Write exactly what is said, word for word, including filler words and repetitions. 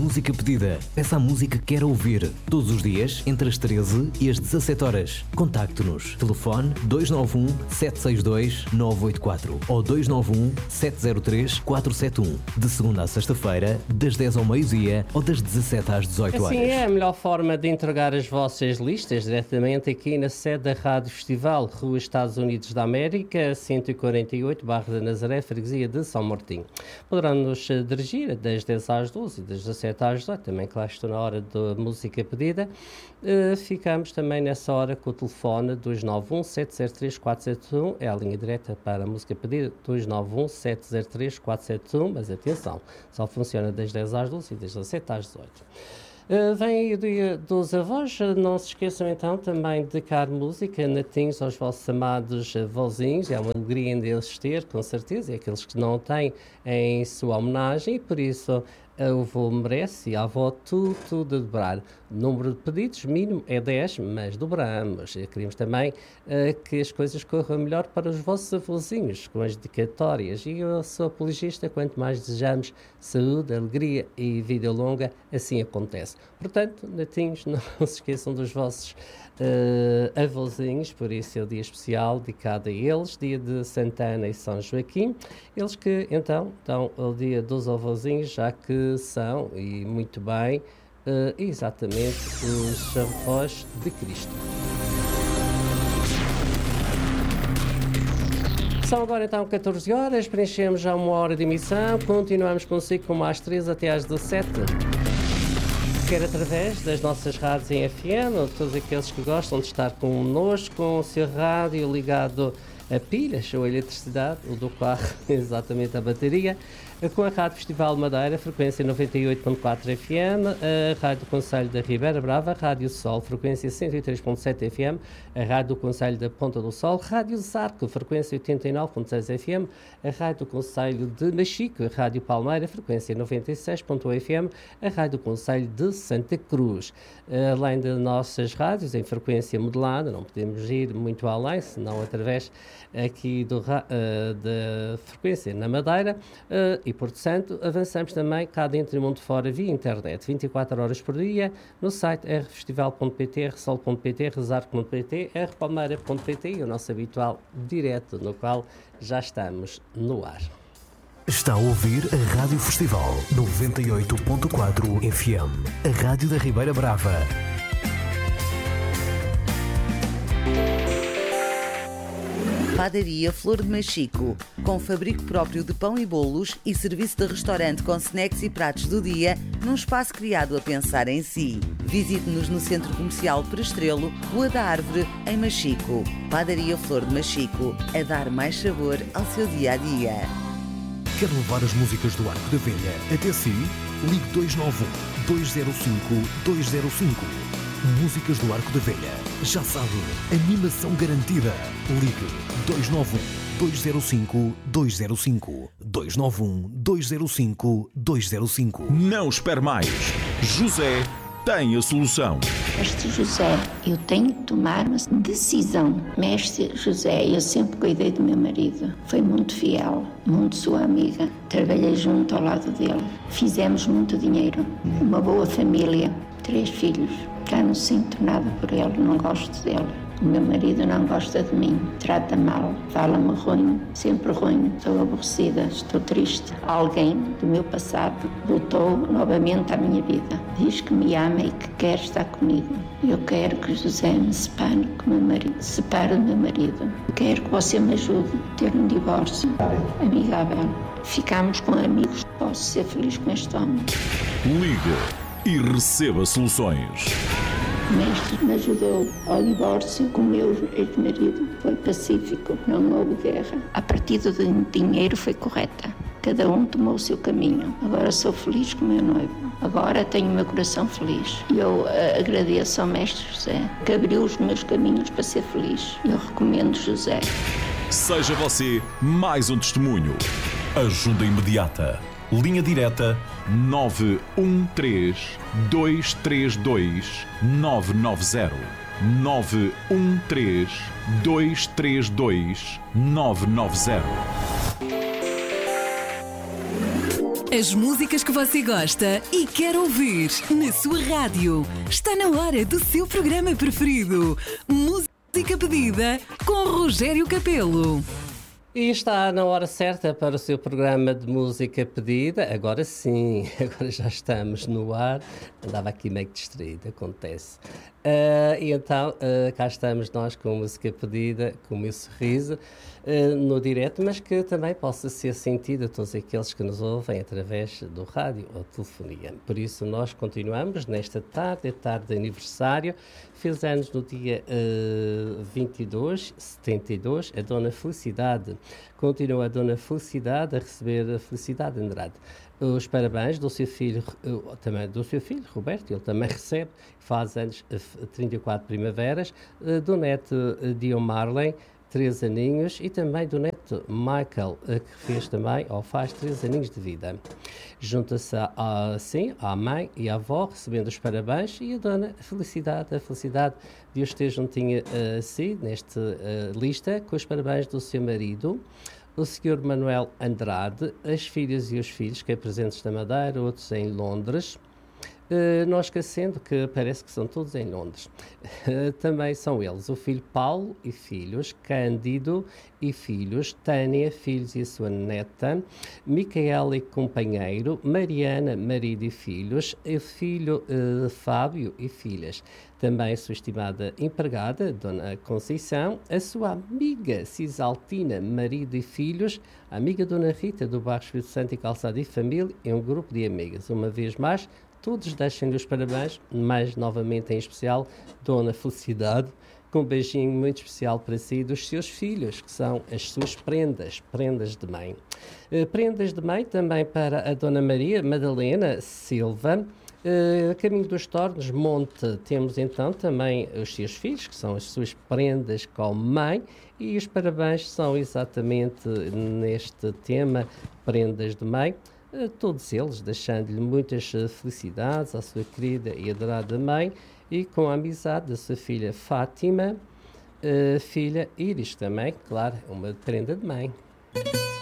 música pedida. Peça a música que quer ouvir. Todos os dias, entre as treze e as dezassete horas. Contacte-nos. Telefone dois nove um, sete seis dois, nove oito quatro ou dois nove um, sete zero três, quatro sete um. De segunda à sexta-feira, das dez ao meio-dia ou das dezassete às dezoito horas. Assim é a melhor forma de entregar as vossas listas diretamente aqui na sede da Rádio Festival, Rua Estados Unidos da América, cento e quarenta e oito, Barra da Nazaré, Freguesia de São Martinho. Poderão-nos dirigir das dez às doze e das dezassete às dezoito, também claro estou na hora da música pedida. Uh, ficamos também nessa hora com o telefone dois nove um, sete zero três, quatro sete um, é a linha direta para a música pedida, dois nove um, sete zero três, quatro sete um, mas atenção, só funciona das dez às doze e das dezassete às dezoito. Uh, vem o dia dos avós, não se esqueçam então também de dedicar música, natinhos aos vossos amados avózinhos, é uma alegria em deles ter, com certeza, e aqueles que não têm em sua homenagem, e por isso o avô merece e a avó tudo, tudo a dobrar. O número de pedidos mínimo é dez, mas dobramos. E queremos também uh, que as coisas corram melhor para os vossos avôzinhos, com as dedicatórias. E eu sou apologista, quanto mais desejamos saúde, alegria e vida longa, assim acontece. Portanto, netinhos, não se esqueçam dos vossos uh, avôzinhos, por isso é o dia especial dedicado a eles, dia de Santana e São Joaquim. Eles que, então, estão ao dia dos avôzinhos, já que são, e muito bem, uh, exatamente os avós de Cristo. São agora então catorze horas, preenchemos já uma hora de emissão, continuamos consigo como às três até às dezassete. Quer através das nossas rádios em F M, ou todos aqueles que gostam de estar connosco, com o seu rádio ligado a pilhas ou a eletricidade, ou do carro, exatamente a bateria, com a Rádio Festival Madeira, frequência noventa e oito ponto quatro F M, a Rádio do Concelho da Ribeira Brava, a Rádio Sol, frequência cento e três ponto sete F M, a Rádio do Concelho da Ponta do Sol, Rádio Zarco, frequência oitenta e nove ponto seis F M, a Rádio do Concelho de Machico, a Rádio Palmeira, frequência noventa e seis ponto um F M, a Rádio do Concelho de Santa Cruz. Além de nossas rádios em frequência modulada, não podemos ir muito além, senão através aqui do, uh, da frequência na Madeira, uh, e Porto Santo, avançamos também cá dentro e mundo fora via internet, vinte e quatro horas por dia, no site r festival ponto p t, r sol ponto p t, r zarco ponto p t, r palmeira ponto p t e o nosso habitual direto, no qual já estamos no ar. Está a ouvir a Rádio Festival noventa e oito ponto quatro F M, a Rádio da Ribeira Brava. Padaria Flor de Machico, com fabrico próprio de pão e bolos e serviço de restaurante com snacks e pratos do dia, num espaço criado a pensar em si. Visite-nos no Centro Comercial Prestrelo, Rua da Árvore, em Machico. Padaria Flor de Machico, a dar mais sabor ao seu dia-a-dia. Quer levar as músicas do Arco da Velha até si? Ligue dois nove um, dois zero cinco, dois zero cinco. Músicas do Arco da Velha. Já sabe, animação garantida. Ligue dois nove um, dois zero cinco, dois zero cinco. dois nove um, dois zero cinco, dois zero cinco. Não espere mais. José tem a solução. Mestre José, eu tenho que tomar uma decisão. Mestre José, eu sempre cuidei do meu marido. Foi muito fiel, muito sua amiga. Trabalhei junto ao lado dele. Fizemos muito dinheiro. Uma boa família. Três filhos. Já não sinto nada por ele, não gosto dele. O meu marido não gosta de mim, trata mal, fala-me ruim, sempre ruim. Estou aborrecida, estou triste. Alguém do meu passado voltou novamente à minha vida. Diz que me ama e que quer estar comigo. Eu quero que José me separe com o meu marido. Separe do meu marido. Quero que você me ajude a ter um divórcio amigável. Ficamos com amigos. Posso ser feliz com este homem. Ligue e receba soluções. O mestre me ajudou ao divórcio com o meu ex-marido. Foi pacífico, não houve guerra. A partida do dinheiro foi correta. Cada um tomou o seu caminho. Agora sou feliz com o meu noivo. Agora tenho o meu coração feliz. E eu uh, agradeço ao mestre José, que abriu os meus caminhos para ser feliz. Eu recomendo José. Seja você mais um testemunho. Ajuda imediata. Linha direta nove um três, dois três dois, nove nove zero. nove um três, dois três dois, nove nove zero. As músicas que você gosta e quer ouvir na sua rádio. Está na hora do seu programa preferido. Música Pedida com Rogério Capelo. E está na hora certa para o seu programa de música pedida. Agora sim, agora já estamos no ar. Andava aqui meio distraído, acontece. Uh, e então, uh, cá estamos nós com música pedida, com o meu sorriso, uh, no direto, mas que também possa ser sentido a todos aqueles que nos ouvem através do rádio ou telefonia. Por isso, nós continuamos nesta tarde, é tarde de aniversário. Fez anos no dia uh, vinte e dois, setenta e dois, a Dona Felicidade. Continua a Dona Felicidade a receber a Felicidade Andrade. Os parabéns do seu filho, uh, também do seu filho, Roberto, ele também recebe, faz anos uh, trinta e quatro primaveras, uh, do neto uh, Dio Marley, três aninhos, e também do neto Michael, uh, que fez também, ou faz três aninhos de vida. Junta-se assim à mãe e à avó, recebendo os parabéns, e a Dona Felicidade, a Felicidade de os ter juntinho a uh, si, nesta uh, lista, com os parabéns do seu marido, o senhor Manuel Andrade, as filhas e os filhos, que é presentes na Madeira, outros em Londres. Uh, não esquecendo que parece que são todos em Londres. Uh, também são eles, o filho Paulo e filhos, Cândido e filhos, Tânia, filhos e a sua neta, Micaela e companheiro, Mariana, marido e filhos, o filho uh, Fábio e filhas. Também a sua estimada empregada, Dona Conceição, a sua amiga Cisaltina, marido e filhos, a amiga Dona Rita, do bairro Espírito Santo e Calçado e Família, e um grupo de amigas. Uma vez mais, todos deixem-lhe os parabéns, mais novamente em especial, Dona Felicidade, com um beijinho muito especial para si e dos seus filhos, que são as suas prendas, prendas de mãe. Uh, prendas de mãe também para a Dona Maria Madalena Silva, Uh, Caminho dos Tornos, Monte. Temos então também os seus filhos, que são as suas prendas como mãe, e os parabéns são exatamente neste tema, prendas de mãe, uh, todos eles deixando-lhe muitas uh, felicidades à sua querida e adorada mãe, e com a amizade da sua filha Fátima, uh, filha Iris também, claro, uma prenda de mãe.